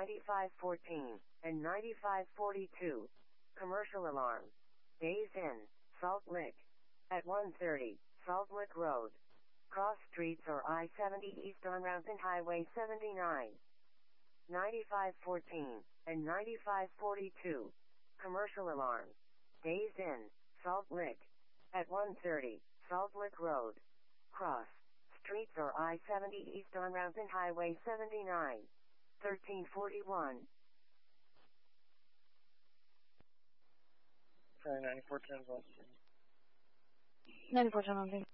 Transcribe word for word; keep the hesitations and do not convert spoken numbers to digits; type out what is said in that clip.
ninety-five fourteen, and ninety-five forty-two. Commercial alarm. Days Inn, Salt Lick. At one thirty, Salt Lick Road. Cross streets or I seventy east on Route Highway seventy-nine. ninety-five fourteen, and ninety-five forty-two. Commercial alarm. Days Inn, Salt Lick. At one thirty, Salt Lick Road. Cross streets or I seventy east on Route Highway seventy-nine. thirteen forty-one. Sorry, ninety-four ten West. ninety-four ten, okay.